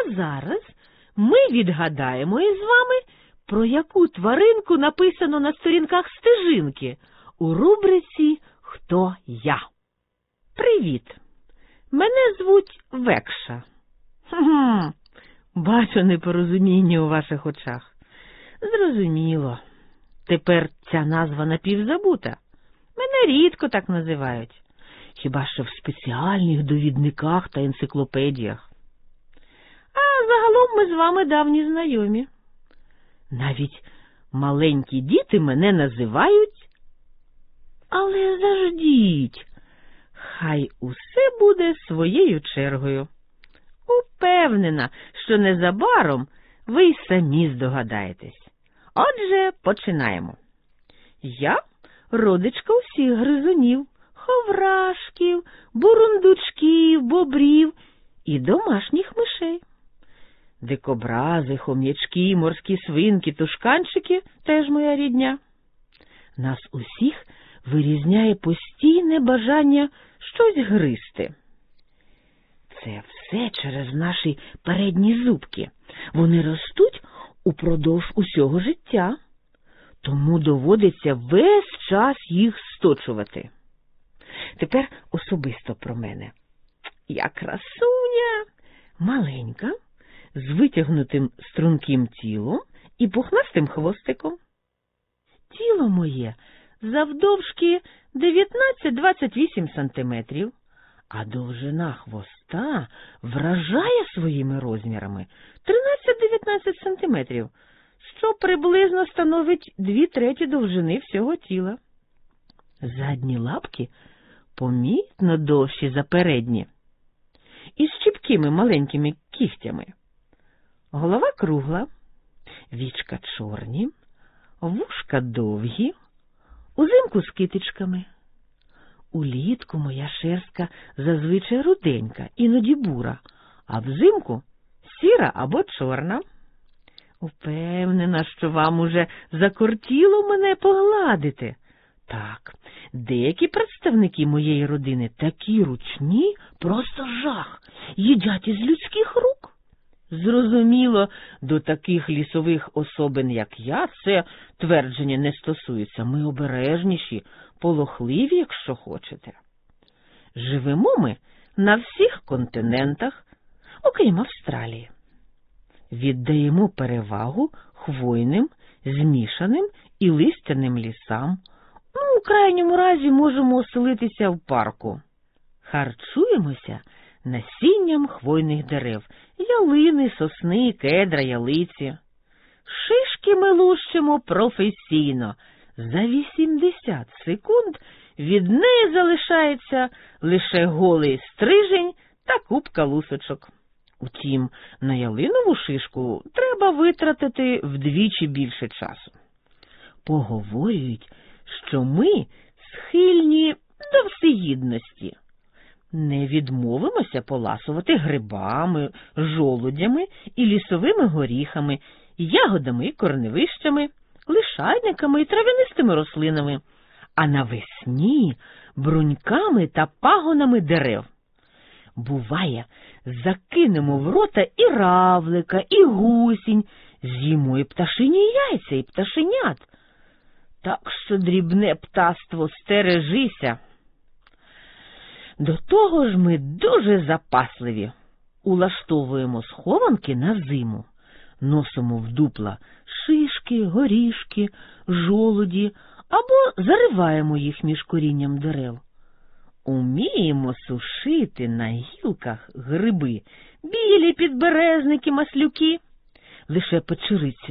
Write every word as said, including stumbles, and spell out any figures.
А зараз ми відгадаємо із вами, про яку тваринку написано на сторінках стежинки у рубриці «Хто я?». Привіт! Мене звуть Векша. Хм, бачу непорозуміння у ваших очах. Зрозуміло. Тепер ця назва напівзабута. Мене рідко так називають. Хіба що в спеціальних довідниках та енциклопедіях. А загалом ми з вами давні знайомі. Навіть маленькі діти мене називають. Але заждіть, хай усе буде своєю чергою. Упевнена, що незабаром ви й самі здогадаєтесь. Отже, починаємо. Я родичка усіх гризунів, ховрашків, бурундучків, бобрів і домашніх мишей. Дикобрази, хом'ячки, морські свинки, тушканчики – теж моя рідня. Нас усіх вирізняє постійне бажання щось гризти. Це все через наші передні зубки. Вони ростуть упродовж усього життя, тому доводиться весь час їх сточувати. Тепер особисто про мене. Я красуня, маленька, з витягнутим струнким тілом і пухнастим хвостиком. Тіло моє завдовжки дев'ятнадцять-двадцять вісім сантиметрів, а довжина хвоста вражає своїми розмірами тринадцять-дев'ятнадцять сантиметрів, що приблизно становить дві треті довжини всього тіла. Задні лапки помітно довші за передні, із чіпкими маленькими кігтями. Голова кругла, вічка чорні, вушка довгі, узимку з китичками. Улітку моя шерстка зазвичай руденька, іноді бура, а взимку сіра або чорна. Упевнена, що вам уже закортіло мене погладити. Так, деякі представники моєї родини такі ручні, просто жах, їдять із людських рук. Зрозуміло, до таких лісових особин, як я, це твердження не стосується. Ми обережніші, полохливі, якщо хочете. Живемо ми на всіх континентах, окрім Австралії. Віддаємо перевагу хвойним, змішаним і листяним лісам. Ну, у крайньому разі можемо оселитися в парку. Харчуємося насінням хвойних дерев – ялини, сосни, кедра, ялиці. Шишки ми лущимо професійно. За вісімдесят секунд від неї залишається лише голий стрижень та купка лусочок. Утім, на ялинову шишку треба витратити вдвічі більше часу. Поговорюють, що ми схильні до всеїдності. Не відмовимося поласувати грибами, жолудями і лісовими горіхами, ягодами і корневищами, лишайниками і трав'янистими рослинами, а навесні бруньками та пагонами дерев. Буває, закинемо в рота і равлика, і гусінь, з'їмо і пташині яйця, і пташенят. Так що, дрібне птаство, стережися. До того ж ми дуже запасливі. Улаштовуємо схованки на зиму. Носимо в дупла шишки, горішки, жолуді або зариваємо їх між корінням дерев. Уміємо сушити на гілках гриби, білі підберезники, маслюки. Лише печериці